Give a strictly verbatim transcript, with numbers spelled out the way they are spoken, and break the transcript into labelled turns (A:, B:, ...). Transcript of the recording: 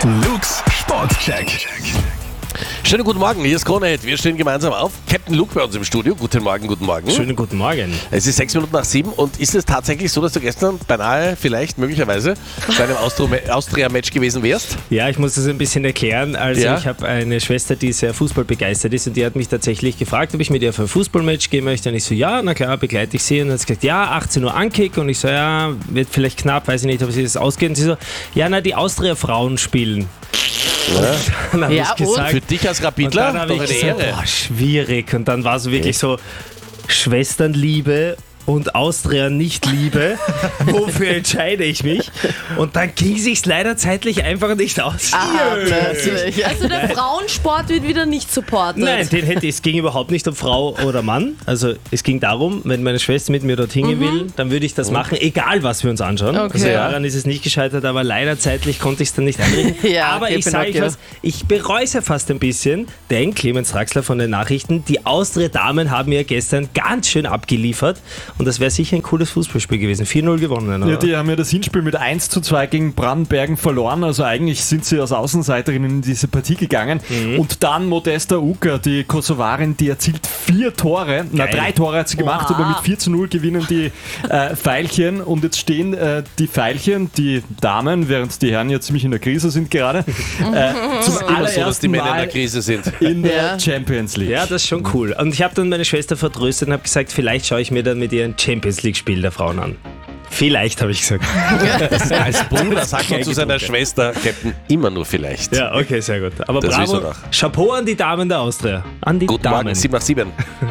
A: Luke's Sportcheck.
B: Schönen guten Morgen, hier ist Kronehit. Wir stehen gemeinsam auf. Captain Luke bei uns im Studio. Guten Morgen, guten Morgen.
C: Schönen guten Morgen.
B: Es ist sechs Minuten nach sieben und ist es tatsächlich so, dass du gestern beinahe, vielleicht, möglicherweise bei einem Austria-Match gewesen wärst?
C: Ja, ich muss das ein bisschen erklären. Also
B: Ja?
C: ich habe eine Schwester, die sehr fußballbegeistert ist und die hat mich tatsächlich gefragt, ob ich mit ihr für ein Fußballmatch gehen möchte. Und ich so, ja, na klar, begleite ich sie. Und dann hat sie gesagt, ja, achtzehn Uhr Ankick. Und ich so, ja, wird vielleicht knapp, weiß ich nicht, ob sie das ausgeht. Und sie so, ja, na, die Austria-Frauen spielen.
B: Ja.
C: Dann habe
D: Ja,
C: ich gesagt,
B: Für dich als
C: und
B: Rapidler
C: dann habe
B: doch
C: ich
B: eine
C: gesagt,
B: Ehre.
C: boah, schwierig. Und dann war es wirklich so, Schwesternliebe und Austria nicht Liebe. Wofür entscheide ich mich? Und dann ging sich's leider zeitlich einfach nicht aus.
D: Ah, plötzlich.
E: Also der Frauensport wird wieder nicht supportet.
C: Nein, den hätte, es ging überhaupt nicht um Frau oder Mann. Also es ging darum, wenn meine Schwester mit mir dorthin gehen will, dann würde ich das machen, egal was wir uns anschauen.
E: Okay.
C: Also daran ist es nicht gescheitert, aber leider zeitlich konnte ich es dann nicht einrichten.
D: Ja,
C: aber
D: okay,
C: ich sage euch
D: Pinocchio.
C: was, ich bereue es ja fast ein bisschen, denn Clemens Draxler von den Nachrichten, die Austria-Damen haben ja gestern ganz schön abgeliefert und das wäre sicher ein cooles Fußballspiel gewesen. vier null gewonnen, oder?
F: Ja, die haben ja das Hinspiel mit eins zu zwei gegen Brandenbergen verloren. Also eigentlich sind sie als Außenseiterin in diese Partie gegangen.
C: Mhm.
F: Und dann Modesta Uka, die Kosovarin, die erzielt vier Tore. Na,
C: Geil.
F: drei Tore hat sie gemacht,
E: Oha.
F: aber mit vier zu null gewinnen die äh, Veilchen. Und jetzt stehen äh, die Veilchen, die Damen, während die Herren ja ziemlich in der Krise sind gerade, äh, zum
B: Immer so, dass die
F: allerersten
B: Männer in der
F: Mal
B: Krise sind.
F: in der
D: Ja.
F: Champions League.
C: Ja, das ist schon cool. Und ich habe dann meine Schwester vertröstet und habe gesagt, vielleicht schaue ich mir dann mit ihr ein Champions League-Spiel der Frauen an. Vielleicht, habe ich gesagt.
B: Als Bruder sagt man zu seiner Schwester, Captain, immer nur vielleicht.
C: Ja, okay, sehr gut. Aber
B: Das
C: bravo,
B: wissen wir doch.
C: Chapeau an die Damen der Austria. An die
B: Guten
C: Damen.
B: Morgen, sieben nach sieben.